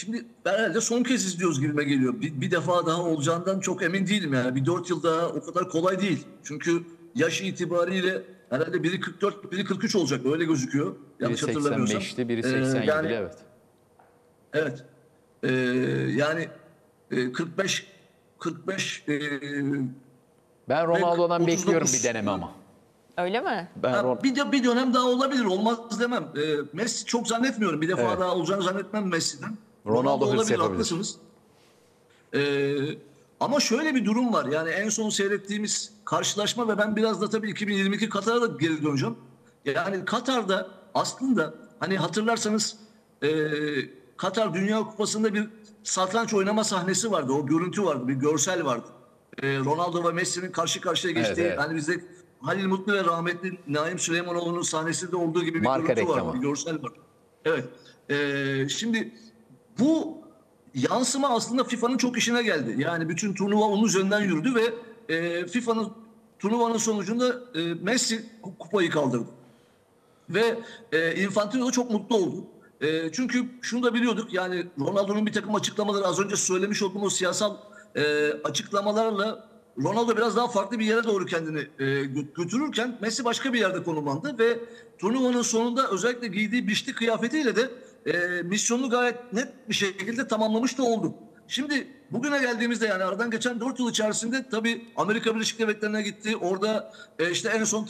şimdi herhalde son kez izliyoruz gibime geliyor. Bir defa daha olacağından çok emin değilim yani. Bir 4 yıl daha o kadar kolay değil. Çünkü yaş itibariyle herhalde biri 44, biri 43 olacak. Öyle gözüküyor. Yanlış hatırlamıyorsam. Biri 85'ti, biri 87'li yani, evet. Evet. Yani 45 ben Ronaldo'dan 39. bekliyorum bir deneme ama. Öyle mi? Bir dönem daha olabilir. Olmaz demem. Messi çok zannetmiyorum. Bir defa daha olacağını zannetmem Messi'den. Ronaldo hırs olabilir, yapabilir. haklısınız. Ama şöyle bir durum var. Yani en son seyrettiğimiz karşılaşma ve ben biraz da tabii 2022 Katar'a da geri döneceğim. Yani Katar'da aslında hani hatırlarsanız Katar Dünya Kupası'nda bir satranç oynama sahnesi vardı. O görüntü vardı. Bir görsel vardı. Ronaldo ve Messi'nin karşı karşıya geçtiği hani bizde Halil Mutlu ve rahmetli Naim Süleymanoğlu'nun sahnesinde olduğu gibi bir marka görüntü reklamı vardı. Bir görsel var. Evet. Şimdi bu yansıma aslında FIFA'nın çok işine geldi. Yani bütün turnuva onun üzerinden yürüdü ve turnuvanın sonucunda Messi kupayı kaldırdı. Ve Infantino da çok mutlu oldu. Çünkü şunu da biliyorduk, yani Ronaldo'nun bir takım açıklamaları, az önce söylemiş olduğum o siyasal açıklamalarla Ronaldo biraz daha farklı bir yere doğru kendini götürürken Messi başka bir yerde konumlandı ve turnuvanın sonunda özellikle giydiği biçli kıyafetiyle de misyonunu gayet net bir şekilde tamamlamış da oldu. Şimdi bugüne geldiğimizde, yani aradan geçen 4 yıl içerisinde tabii Amerika Birleşik Devletleri'ne gitti. Orada işte en son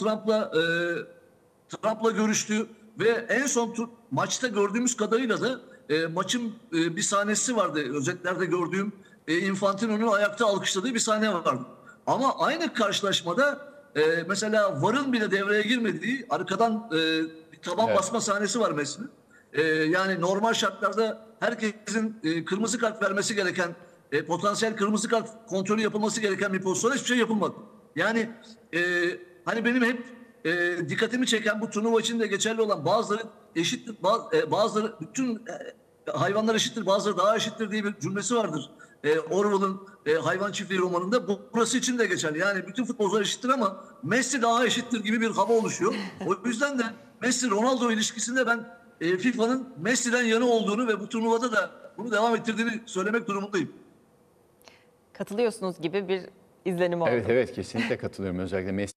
Trump'la görüştü ve en son maçta gördüğümüz kadarıyla da maçın bir sahnesi vardı. Özetlerde gördüğüm Infantino'nun ayakta alkışladığı bir sahne vardı. Ama aynı karşılaşmada mesela VAR'ın bile devreye girmediği arkadan bir taban basma sahnesi var Messi'nin. Yani normal şartlarda herkesin kırmızı kart vermesi gereken, potansiyel kırmızı kart kontrolü yapılması gereken bir pozisyonda hiçbir şey yapılmadı. Yani hani benim hep dikkatimi çeken, bu turnuva için de geçerli olan, bazıları eşittir, bazıları bütün hayvanlar eşittir, bazıları daha eşittir diye bir cümlesi vardır. Orwell'ın Hayvan Çiftliği romanında burası için de geçerli. Yani bütün futbolcular eşittir ama Messi daha eşittir gibi bir hava oluşuyor. O yüzden de Messi-Ronaldo ilişkisinde ben FIFA'nın Messi'den yana olduğunu ve bu turnuvada da bunu devam ettirdiğini söylemek durumundayım. Katılıyorsunuz gibi bir izlenim oldu. Evet kesinlikle katılıyorum, özellikle Messi.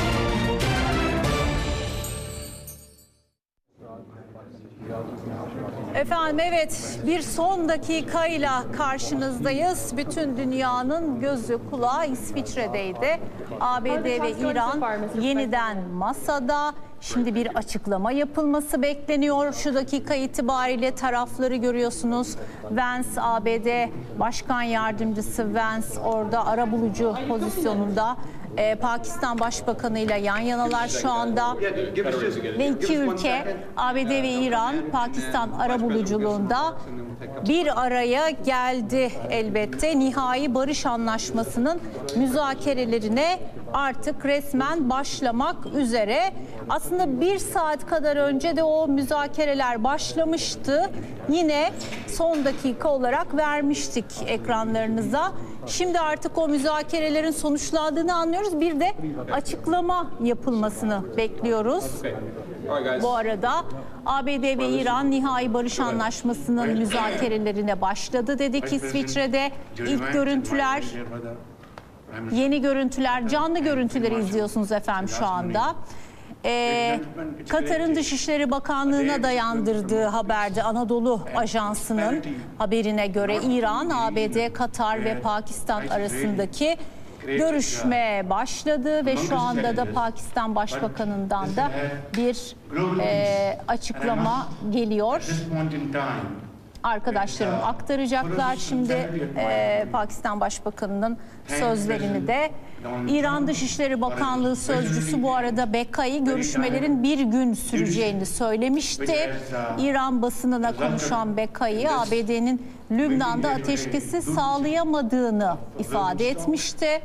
Efendim evet, bir son dakikayla karşınızdayız. Bütün dünyanın gözü kulağı İsviçre'deydi. ABD ve İran yeniden masada. Şimdi bir açıklama yapılması bekleniyor. Şu dakika itibariyle tarafları görüyorsunuz. Vance, ABD Başkan Yardımcısı Vance orada arabulucu pozisyonunda. Pakistan Başbakanı ile yan yanalar şu anda ve iki ülke, ABD ve İran, Pakistan arabuluculuğunda bir araya geldi elbette. Nihai barış anlaşmasının müzakerelerine artık resmen başlamak üzere. Aslında bir saat kadar önce de o müzakereler başlamıştı. Yine son dakika olarak vermiştik ekranlarınıza. Şimdi artık o müzakerelerin sonuçlandığını anlıyoruz. Bir de açıklama yapılmasını bekliyoruz. Bu arada ABD ve İran nihai barış anlaşmasının müzakerelerine başladı dedik İsviçre'de. İlk görüntüler, yeni görüntüler, canlı görüntüleri izliyorsunuz efendim şu anda. Katar'ın Dışişleri Bakanlığı'na dayandırdığı haberde, Anadolu Ajansı'nın haberine göre İran, ABD, Katar ve Pakistan arasındaki görüşme başladı ve şu anda da Pakistan Başbakanı'ndan da bir açıklama geliyor. Arkadaşlarım aktaracaklar şimdi Pakistan Başbakanı'nın sözlerini de. İran Dışişleri Bakanlığı Sözcüsü bu arada Bekai görüşmelerin bir gün süreceğini söylemişti. İran basınına konuşan Bekai, ABD'nin Lübnan'da ateşkesi sağlayamadığını ifade etmişti.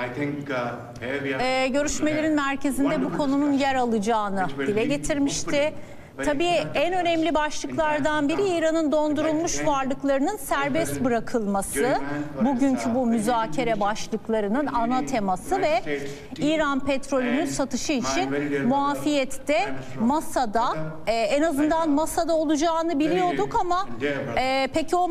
Görüşmelerin merkezinde bu konunun yer alacağını dile getirmişti. Tabii en önemli başlıklardan biri İran'ın dondurulmuş varlıklarının serbest bırakılması. Bugünkü bu müzakere başlıklarının ana teması ve İran petrolünün satışı için muafiyette masada, en azından masada olacağını biliyorduk ama peki o